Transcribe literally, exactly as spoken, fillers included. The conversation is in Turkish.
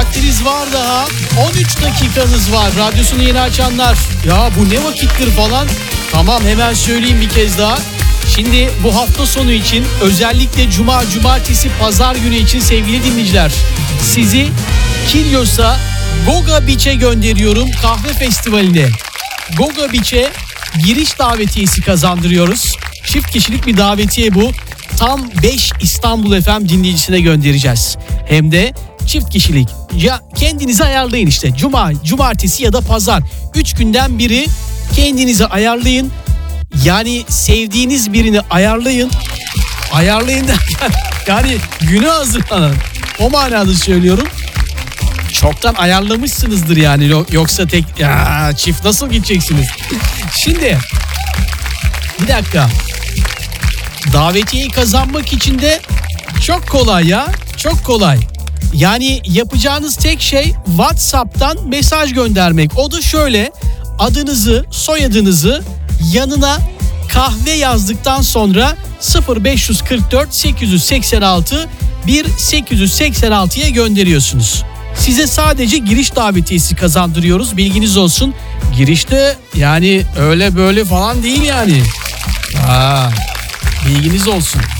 Vaktiniz var daha. on üç dakikanız var. Radyosunu yeni açanlar. Ya bu ne vakittir falan. Tamam, hemen söyleyeyim bir kez daha. Şimdi bu hafta sonu için, özellikle cuma, cumartesi, pazar günü için sevgili dinleyiciler, sizi Kilyos'a Goga Beach'e gönderiyorum, kahve festivaline. Goga Beach'e giriş davetiyesi kazandırıyoruz. Çift kişilik bir davetiye bu. Tam beş İstanbul F M dinleyicisine göndereceğiz. Hem de çift kişilik. Ya kendinizi ayarlayın işte. Cuma, cumartesi ya da pazar. Üç günden biri kendinizi ayarlayın. Yani sevdiğiniz birini ayarlayın. Ayarlayın derken yani güne hazırlanın. O manada söylüyorum. Çoktan ayarlamışsınızdır yani. Yoksa tek ya, çift nasıl gideceksiniz? Şimdi bir dakika. Davetiyeyi kazanmak için de çok kolay ya. Çok kolay. Yani yapacağınız tek şey WhatsApp'tan mesaj göndermek. O da şöyle: adınızı, soyadınızı, yanına kahve yazdıktan sonra sıfır beş kırk dört sekiz yüz seksen altı bir sekiz yüz seksen altıya gönderiyorsunuz. Size sadece giriş davetiyesi kazandırıyoruz. Bilginiz olsun. Girişte yani öyle böyle falan değil yani. Aa, bilginiz olsun.